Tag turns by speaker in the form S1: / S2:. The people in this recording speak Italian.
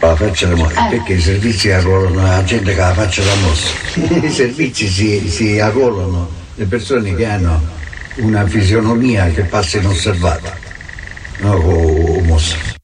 S1: con la faccia da morte, perché i servizi arruolano la gente con la faccia da mossa. I servizi si arruolano le persone che hanno una fisionomia che passa inosservata, no, con mossa.